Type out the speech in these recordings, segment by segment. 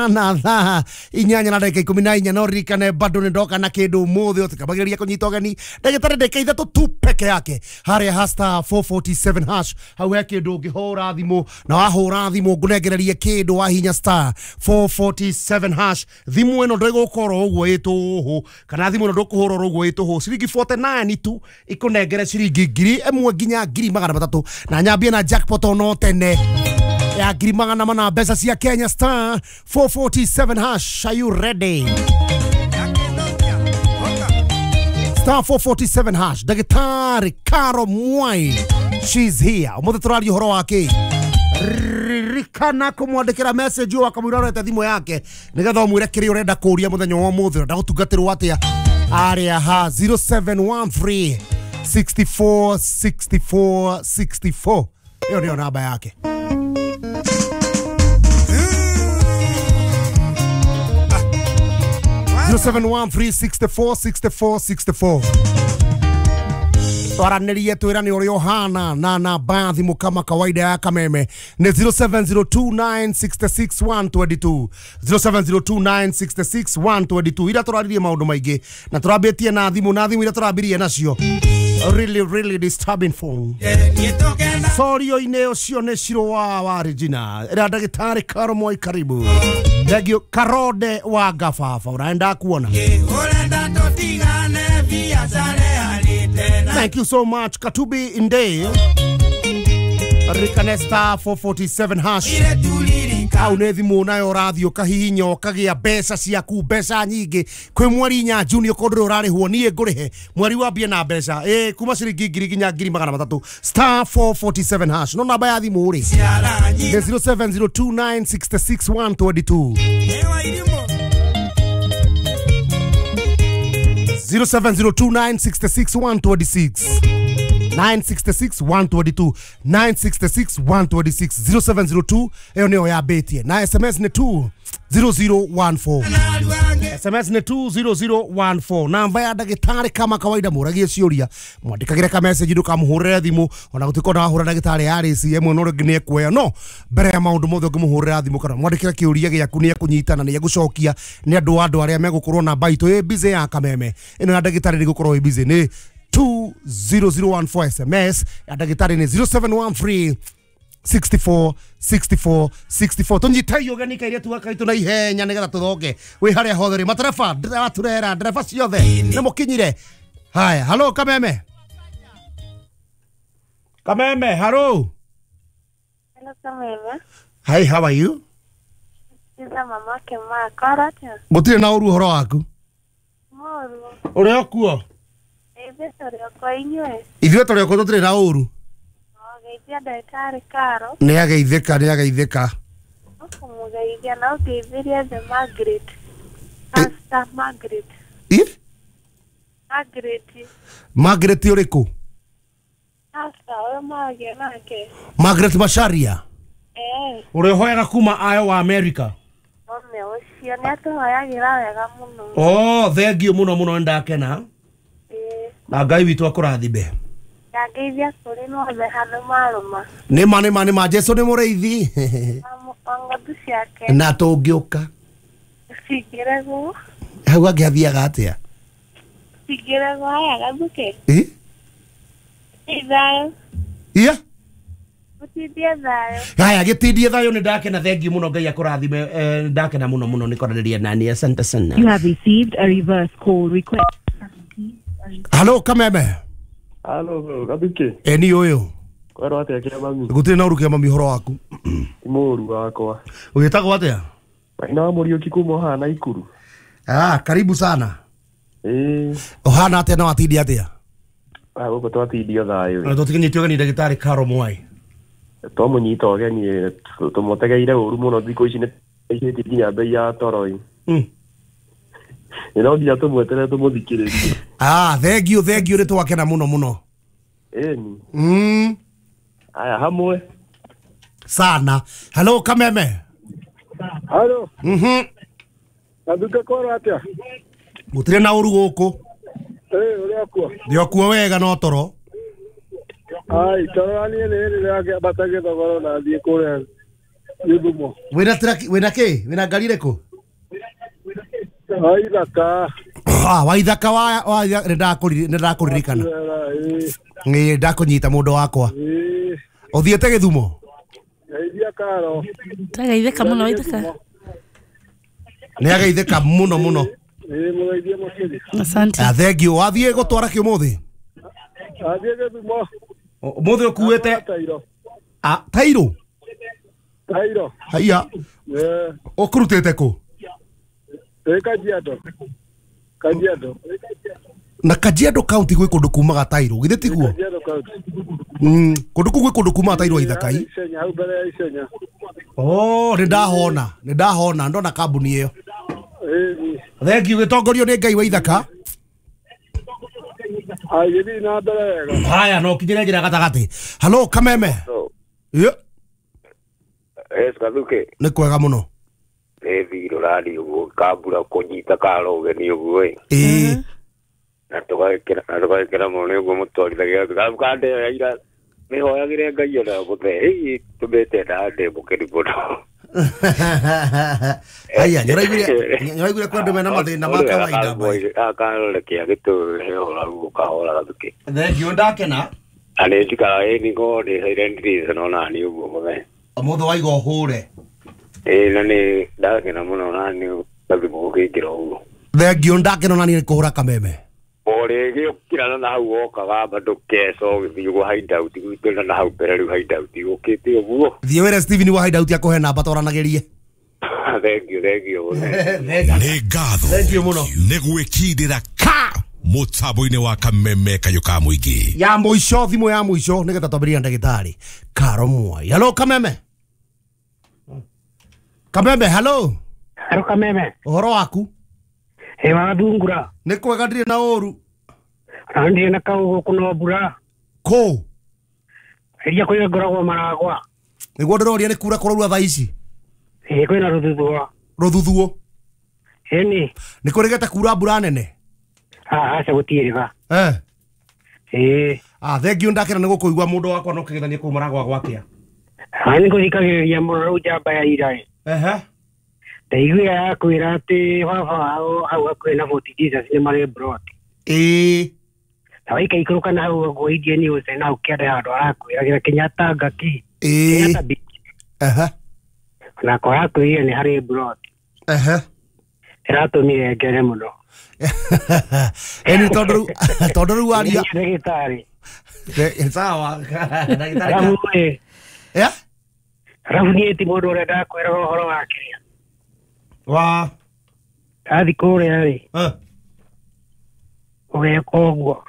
na thaa inyanya na ndagika 14 no ririkane bado ni ndoka na kindu muthi utikabagiriria kunyita ugeni ndagitari ndagika ithatu tu peke yake haria hasta 447 hash hau he kindu ngihura thimu na wahura thimu ngunengererie kindu wa hinya star 447 hash thimu ino ndigukorwo uguo ituhu kana thimu ino ndukuhura uguo ituhu ciringi 49 tu ikunengere ciringi ngiri emwe nginya ngiri 300 na nyambie na jackpot no tene ya ngiri 800 pesa cia Kenya star 447 hash. Are you ready? Star 447 hash. Dagitari Karo Mwai, she's here. Umuthe turari horo wake ririkana kumwandikira message wakamwira ta thimu yake nigetha umwire kiri urenda kuria muthenya wa muthe ndagutungatirwo atia aria ha 0713 64 64 64 hiyo ndio namba yake. 0713646464 Twaranĩrie twĩrane ũrĩa ũhana na namba thimũ kama kawaida ya Kameme ni 0702966122 0702966122 ira tũraririe maũndũ maingĩ na tũrambĩtie na thimũ ira tũrambirie nacio really disturbing phone sorio-inĩ ũcio nĩ Ciro wa Regina ĩra ndagĩtarĩ Karo Mwai karibu ndagio Karode wa Gababa ũraenda kuona. Thank you so much Katubi Inde Rikanesta 447 hash au nä thimå nayo rathio kahihinyo kagia mbeca ciaku mbeca nyingä kwä mweri nya junior kodå å rarä hwo niä ngå rä he mweri wambie na mbeca kuma ciringi ngiri nginya ngiri 300 star 447 hash no namba ya thimå rä 0702966126 966 122 966 126 0702 eyo neo ya betie na SMS ni 20014 SMS ni 20014 namba ya ndagĩtarĩ kama kawaida muragie ciuria mwandikagire ka message ndukamuhurira thimu ona gutiko na hura ndagĩtarĩ ya RCM no ngine kuoya no mbere ya maundu mothe ngimuhurira thimu kana mwandikira kiuria giaku ni akunyitana ni gucokia ni andu aria megukorwo na baito busy ya Kameme ino ya ndagĩtarĩ gukorwo busy ni 20014 SMS ya ndagĩtarĩ ni 0713 64 64 64 tunjitayo gani kairia tuwakaitu na ihenya nigetha tuthoke wi haria hothe matereba turera ndereba ciothe ni mukinyire haya. Hello Kameme hello hello Kameme. Hi, how are you? Nda mama ke ma karate mutire na uru horo waku moru uri okuo ithuĩ tũrĩ okuo tũtirĩ na uru geithia ndagĩtarĩ Karo nĩ ageithĩka kumugeithia na ũgeithirie the Margaret Pastor Margaret Margaret ũrĩkũ Pastor ũrĩa mwagia nake Margaret Macharia ũrĩa ũhoyaga kuma ayo wa America ome ũcio nĩ atũhoyagĩra wega mũno thengiũ mũno ndakena na Ngai witũ akũrathime ngageithia kũrĩ nothe handũ marũma nĩ ma Jesu nĩ mũrĩithi ng'ondu ciake na tũngĩũka cingĩregwo hau angĩathiaga atĩa cingĩregwo haya gathuke ithayo gũtindie thayo haya gĩtindie thayo nĩ ndakena thengiũ mũno Ngai akũrathime ndakena mũno nĩ kwaranĩria nani asante sana. You have received a reverse call request. Hello Kameme. Hello Gabuke. Ni uyu. Kwero atia kia mami. Gutire na urukia mami horo waku. Imoru wakwa. Ugitagwo atia? Maina wa Muriuki kuma hana Ikuru. Karibu sana. Ohana atia na watindi atia? Guko twatindio thayo. Na tutikinyitio gani ndagĩtarĩ Karo Mwai. Twamunyita ogeni tumutegeire uru muno thikũ ici nĩ ihĩtie nginya bei ya toroi. Ino nginya tumwetere tumuthikĩrĩrie. Thengiũ nĩ twakena mũno. Aya hamwe sana. Hello Kameme. Hello. Naduka kora atia? Gutire na uru gũkũ. Uri akuo. Ndi okuo wega no toro. Ai, toro ani ni yake batage thogoro na thie kure. Githumo. Wina ki? Wina ngari riku? Waithaka. Waithaka wa ndakuririkana. Ngi ndakunyita mundu wakwa. Uthiete Githumo? Geithia Karo. Tagaitheka muno Waithaka. Ni agaitheka muno. Mugeithie makiri. Asante. Thank you. Wathie gutwara ki umuthi? Athie Githumo. Umuthi ukuite Tairo. Tairo. Tairo. Haya. Ukurutite ku? Kajiado. Na Kajiado County gwĩ kũndũ kumaga Tairo githĩ tiguo? Kajiado County. Kũndũ kũu gwĩ kũndũ kumaga Tairo Waithaka. Isenya hau mbere ya Isenya. Nĩ ndahona ndona kambuni ĩyo. Thank you gĩtongorio nĩ Ngai Waithaka. Agĩthiĩ na mbere wega. Haya no kinyĩre njĩra gatagatĩ. Hello Kameme. Yes Kathuke. Nĩ kwega mũno. Thiro radi uguo kambura kunyita Karo ugeni uguo na tugakira muno uguo mutwarithagia gakande ira mihoyagire Ngai ona guthe tubete ndande mukiri muno. Haya nyoraigire kwa ndome na mathina ma kawaida bai akarekia gitore hora uguo kahora Kathuke. Thank you ndakena. Ane tikara ni go ni silent reason ona ni uguo muthe. Mutho waiga hure. Na ni ndakena muno nani Kathuke gikira uguo. Thank you ndakena nani kuhura Kameme. Ore gĩokĩrana na hau okaga bado keso gĩthiĩ gwa hideout gwitũ na hau mbere rĩu hideout ũkĩte ũguo. Thiĩ wĩre Steven wa hideout akũhe namba twaranagĩrie. Thank you. Nĩ ngatho. Thank you mũno. Nĩ gwĩkindĩra ka mũtambo-inĩ wa Kameme kayũ ka mũingĩ. Ya mũico thimũ ya mũico nĩgetha twambĩrĩria ndagĩtarĩ Karo Mwai. Hello Kameme. Hello. Hello Kameme. Ũhoro waku? Wa thungura. Nĩ kwega ndirĩ na ũru. Ndirĩ na kaũgũ kuno mbura. Kũ? Iria kwĩ ngoragwo Maragwa. Nĩguo ndĩroria nĩ kura kũraura thaa ici? Kwĩna rũthuthuo. Rũthuthuo? Ĩni. Nĩ kũrĩgĩte kura mbura nene? Aca gũtiĩrĩga. Thank you ndakena nĩ gũkũigua mũndũ wakwa no kĩgethania kũu Maragwa gwakĩa. Nĩ kũthikagĩrĩria mũno rĩu njamba ya ira. Ndaiguire yakwĩra atĩ baba wao hau hakuhĩ na Fort Jesus nĩ marĩ Broad. Na waikaikũrũka na hau ũguo Indian Ocean na hau kĩanda handũ arakwĩragĩra Kenyatta Ngaki. Kenyatta Beach. Na ko hakuhĩ nĩ harĩ Broad. Ĩratũmire ngene mũno. Eni tondũ rĩu waria. Ndagĩtarĩ. Sawa. Ndagĩtarĩ. Arabu niĩ ti mũndũ ũrĩa ndakwĩraga ũhoro wa kĩrĩa. Athi kũrĩa rĩ. Ũgeka ũguo.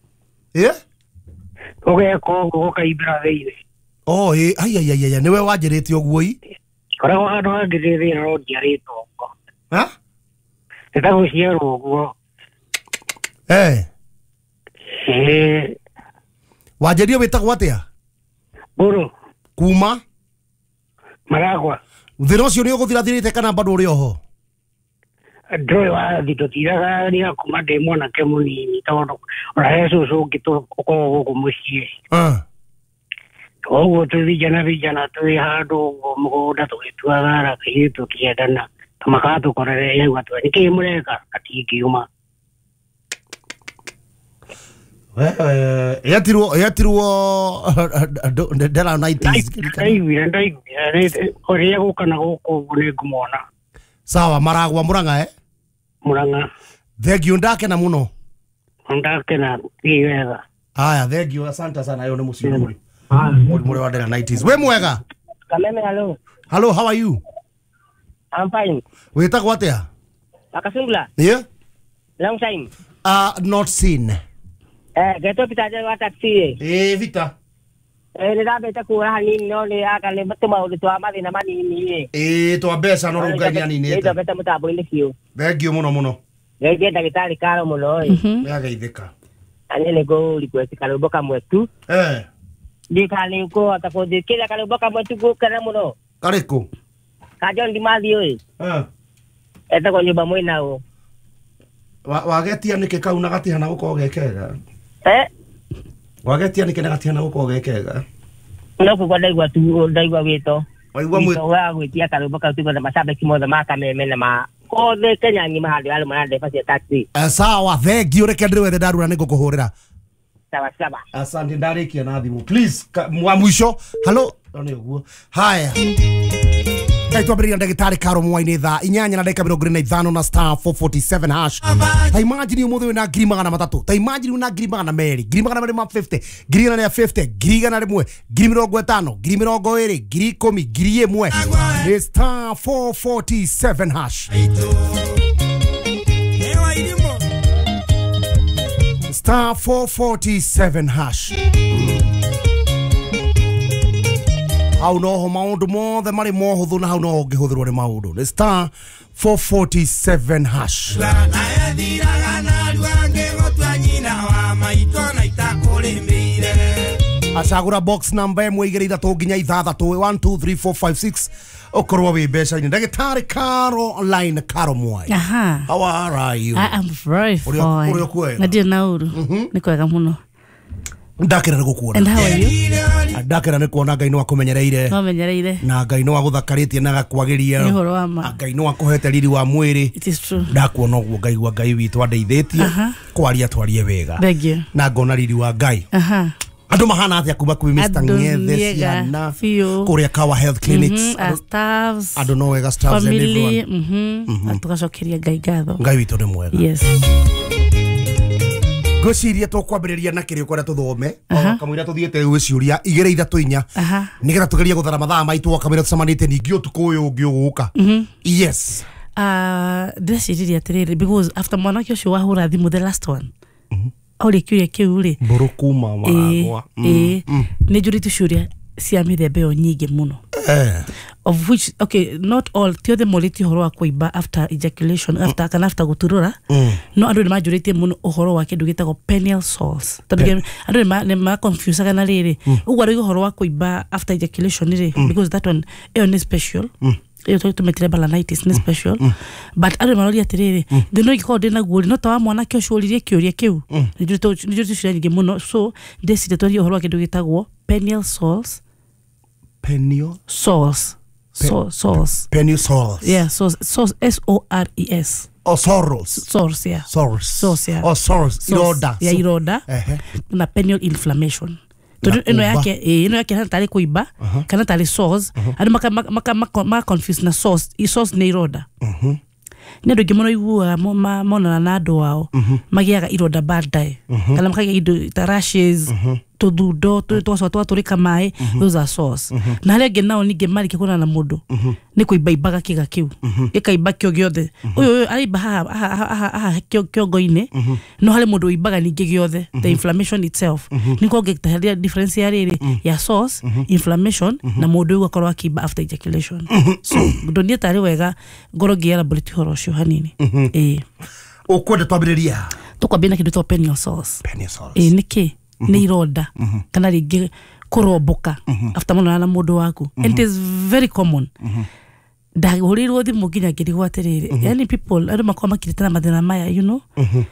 Ũgeka ũguo ũkaimbĩra thĩinĩ. Aiaiaiai nĩwe wanjĩrĩte ũguo i? Koragwo handũ hangĩ thĩinĩ no njiarĩtwo ũguo. Nĩtagũciarwo ũguo. Wanjĩrio wĩtagwo atĩa? Mbũrũ. Kuma? Maragwa. Thĩna ũcio nĩ ũgũthirathirĩte kana bado ũrĩ oho? Ndũĩ wathi tũtiraga rĩa kuma ndĩ mwanake mũnini tondũ ona he cũcũ ũngĩ tũkoragwo gũkũ mũciĩ. Ũguo tũthijana twĩ handũ ũguo mũgũnda tũgĩtuaga rakĩi tũkĩendana tũmakaga tũkorere yau atwe nĩkĩĩ mũreka atingĩuma. Yatirwo ndera 90s. Ndaiguire ũrĩa gũka na gũkũ ũguo nĩ ngũmona. Sawa Maragwa Murang'a Murang'a. Thank you ndakena muno. Ndakena wega. Haya thank you asante sana yo nĩ mũciĩ mũri wa ndera 90s. We mwega? Kameme hello how are you? I'm fine. Wĩtagwo atĩa? Akasungula. Long time. Not seen. Geto pitaje wa taxi. Vita. Nĩ ndambĩte kuura hanini no nĩ akanĩ maũndũ twa mathĩna manini twa mbeca no rĩu Ngai nĩaninĩte. Ndambĩte mũtambo-inĩ biũ. Thank you mũno mũno. Ngeithie ndagĩtarĩ Karo mũno nĩageithĩka. Ani nĩ request karũmbo kamwe tu. Ndikali kũhota kũthikĩrĩria karũmbo kamwe tu gũkena mũno. Karĩkũ? Ka John Dimathi ũyũ. Etagwo nyũmba mwĩna ũ. Wagetia nĩkĩ kau na gatihana gũkorwo gekega? Wagetia nĩkĩ na gatihana gũkorwo gekega? No kũgwa ndaigua wĩto. waigua mwe wa gwitia karumba ka tuko na mashabiki mothe makameme na ma othe Kenya ngima hali wale mwana fasi taxi sawa thank you reke ndire ndarura nigukuhurira sawa asante ndarikia na thimu please mwa mwisho hello ndio uguo haya Kaitwa ndagitari Karo Mwaine tha inyanya na dakika 25 na star 447 hash. Ta imagine umuthe na ngiri magana matatu. Ta imagine una ngiri magana meri, ngiri magana meri ma 50, ngiri na 50, ngiri na rimwe, ngiri 50, ngiri 20, ngiri 10, ngiri 1. Ni star 447 hash. Star 447 hash. How no maundu mothe mari mohuthu na how no ngihuthirwo ni maundu ni star 447 hash acagura box number imwe igiri ithatu nginya ithathatu 1 2 3 4 5 6 okorwo wi mbeca ini ndagitari Karo online Karo Mwai. How are you? I am very fine. Nadia nauru ni kwega muno ndakira ni gukuona. And how are you? Ndakira ni kuona Ngai no akumenyereire. No menyereire. Na Ngai no aguthakaritie na gakwagiria. Ni horo wa ma. Ngai no akuhete riri wa mwiri. It is true. Ndakuona uguo Ngai wa Ngai witu andeithitie. Kwaria twarie wega. Thank you. Na ngona riri wa Ngai. Andu mahana atia kuma kwi Mr. Ngethe ciana kuria Kawa Health Clinics. Staffs. Andu no wega staffs and everyone. Tugacokeria Ngai ngatho. Ngai witu ni mwega. Yes. Gwiciria tukwambiriria na kirio kwara tuthome kamwira tuthiete gwiciuria igere ithatu inya nigetha tugeria guthara mathaa maitu kamwira tusamanite ningi utuku uyu ungi uguka. Yes. Ndeciria atiriri because after mwanake ucio wahura thimu the last one ori kiuria kiu ri burukuma maragwa ni njurite ciuria cia mithemba yo nyingi muno of which okay not all the moliti horo wa kuiba after ejaculation after guturura no andu ni majority muno horo wa kindu gitagwo perineal sores andu ni ma confuse kana riri ugwa ri horo wa kuiba after ejaculation ri because that one is special yo to metire balanitis ni special but andu marori atiriri ndino ikiko ndina guori no tawa mwana kyo shuririe kiuria kiu njurite ciuria nyingi muno so ndecire twari horo wa kindu gitagwo perineal sores. Perineal sores. Perineal sores. Yeah, sores S-O-R-E-S. Oh, sores. Sores, yeah. Sores, yeah. Oh, sores. Iroda. Yeah, iroda. Na perineal inflammation. Ino yake hana tali kuiba, kana tali sores. Ado maka confuse na sores. Sores ni iroda. Nendo gimono igua mona na ado wao. Magiaga iroda badai. Kana makaga ido rashes. Tududo to turika mai those are sores na hale genao ni gemali kikona na mudu ni kuibaibaga kiga kiu ikaiba kyo giothe uyu aiba ha kyo goine no hale mudu ibaga ni giothe the inflammation itself ni ko getahalia difference ya sores inflammation na mudu ugakorwa akiba after ejaculation so ndonie tari wega ngorogiera buliti horocio hanini ukwenda twambiriria tukwambia kindu to perineal sores niki ni iroda kana ringi kuromboka after mwana na mundu waku and it is very common ndahurirwo thimu nginya ngirigwa atiriri yani people andu makwa makiritana mathina maya you know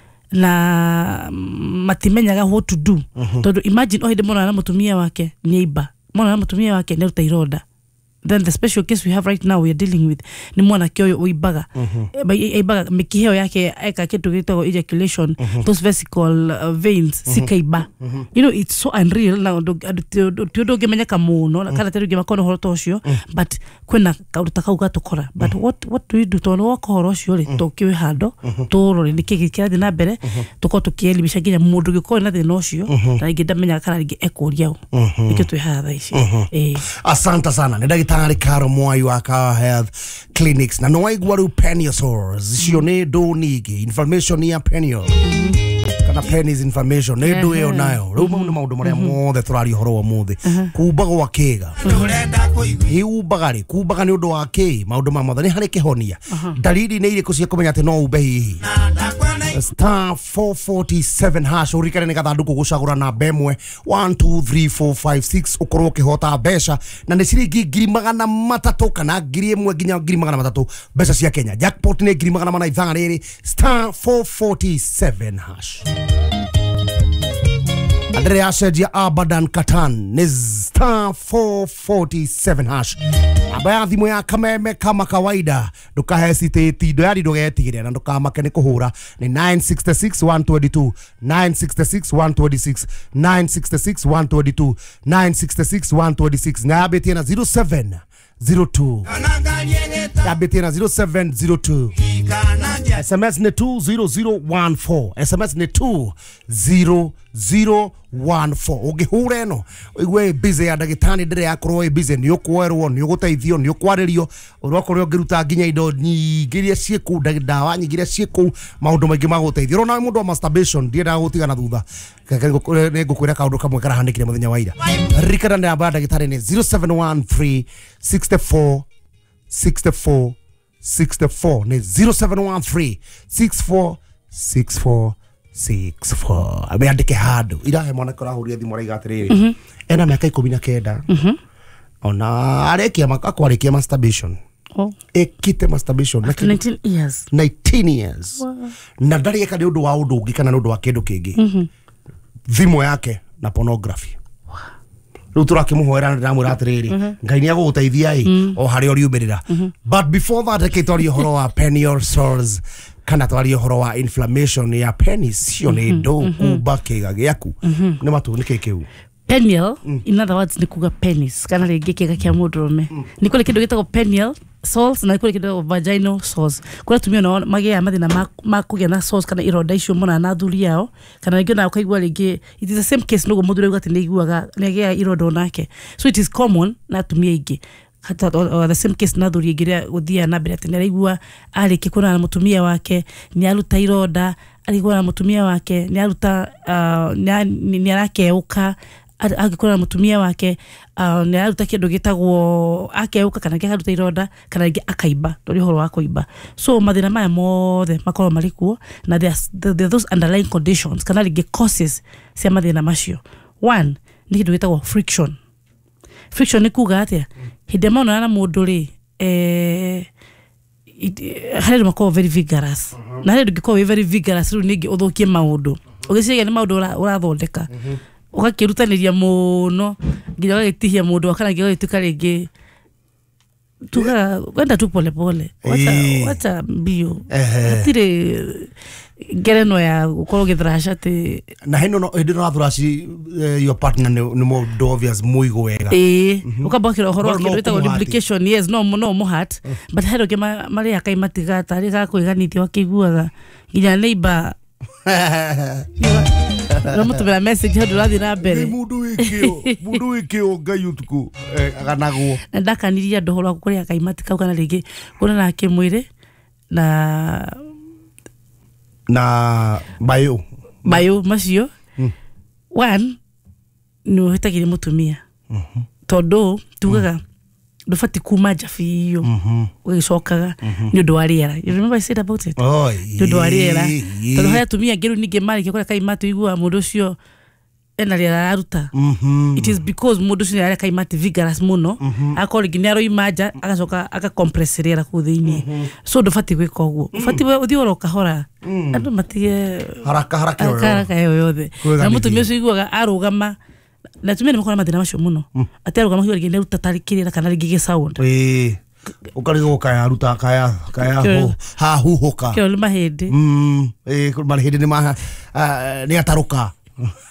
na matimenyaga what to do tondu imagine ohide mwana na mutumia wake neighbor mwana na mutumia wake ne ruta iroda then the special case we have right now we are dealing with ni mwana kioyo uibaga ibaga mikiheo yake eka kitu gitagwo ejaculation those vesicle veins sikaiba you know it's so unreal na ndo ngemenyeka muno kana teru gemakono horo cio but kwena kauruta kauga tukora but what do we do tono wako horo cio ri tokiwe hando torore ni kiki kirathi na mbere tuko tukielimisha nginya mundu giko na thina ucio na ngenda menya kana ringi ekoria niki twi hatha ici asante sana ndagitari Karo Mwai wa Kawa Health Clinics na no waigua ru perineal sores cio ni ndo nigi inflammation ya perineal kana penis inflammation ni ndo yo nayo ru mu maundu maria mothe turari horo wa muthe kubaga wa kiga hiubagari kubaga ni undu wa ki maundu ma mothe ni hari kihonia dalili ni iriko cia kumenya ati no ube hihi star 447 hash urikane ni gathanduku gucagura na bemwe 1 2 3 4 5 6 ukorwo kihota besha na ni ciringi ngiri magana matatu kana ngiri imwe nginya ngiri magana matatu besha cia Kenya jackpot ni ngiri magana mana ithanga riri star 447 hash Andrea Sergia Abadan Katan ni star 447 hash namba ya thimu ya kameme kama kawaida ndukahesitate ndoyari ndugetigire na ndukamake ni kuhura ni 966 122 966 126 966 122 966 126 na abetie na 0702 abetie na 0702 SMS ni 20014 SMS ni 20014 ugihure no igwe busy ya ndagitani ndire yakorwo busy ni ukwerwo ni uguteithio ni ukwaririo urokore ungiruta nginya indo nyingiria cieku ndawa nyingiria cieku maundu maingi maguteithio rona mundu wa masturbation ndienda gutigana thutha ne ngukwira kaundu kamwe karahandikire muthenya wa ira rikana namba ndagitani ni 0713 64 64 64 ni 0713 64 64 64 ameandike hado irahe mwana kora huria thimu raiga atiriri ena miaka 19 ona arekia makwarekia masturbation ekite masturbation 19 years 19 years na ndari eka ndu wa undu ungi kana ndu wa kindu kingi thimu yake na pornography riu turakimuhoera ndamwira atiriri ngai ni aguguteithia o hari ori umirira but before that ekitori horo wa penile sores kana twari horo wa inflammation ya penis cio ni ndo kuba kiga giaku ni matu ni kikeu penile in other words ni kuga penis kana ringi kiga kia mundurume ni kule kindu gitagwo penile sores na kule kindu vaginal sores kule tumio na magia mathina makugia na sores kana ironda icio mona na thuri yao kana ringi na ukaigua ringi it is the same case nugo muthuri ugati ni iguaga negia irondo nake so it is common na tumia ingi hata the same case na thuri ingiria guthia na mbere tena raigua ariki kuna na mutumia wake ni aruta ironda arigwa na mutumia wake ni aruta ni arakeuka agikora na mutumia wake ni aruta kindu gitagwo akeuka kana aruta ironda kana ingi akaimba ndori horo wa kuimba so mathina maya mothe makoro marikuo na there those underlying conditions kana ringi causes cia mathina macio one ni kindu gitagwo friction ni kuga atia hinde mauna na mundu ri hare mako very vigorous na hare ngiko very vigorous ru ningi uthukie maundu ugiciria ni maundu urathondeka ugakirutaniria muno nginya gagitihia mundu kana gigituka ringi tuga kwenda tu pole pole wacha bio atire gereno ya ukorwo githrasha te na hino no ndino thrashi your partner ni mo obvious muigo wega ukabakira horo kirita duplication yes no mo heart but hero ke mari akaimatiga tari ga kuiganithio akiguaga nginya neighbor Ramutumira message hadu rathi na mbere mundu wikio ngai utuku aganagwo ndakaniria ndohora kuria akaimatika kana ringi kuna na kimwire na bayo macio one no hitagire mutumia todo tugaga ndufati kuma jafiyo ugicokaga ni undu wa riera you remember I said about it ni undu wa riera todo haya tumia ngeru ninge mari kikora kaimatu igua mundu ucio ena riera aruta it is because mundu ucio riera kaimatu vigorous muno akori ginero imaja agacoka aka compress riera ku thiini so ndufati gwika uguo ufati uthi oroka hora andu matige haraka yothe na mutumia ucio iguaga arugama na tumia ni mukora mathina macio muno ati arugama hiyo rigende rutatarikiria kana ringi sound ukarigo kaya ruta kaya ha huhoka kyo mahindi mahindi ni ataruka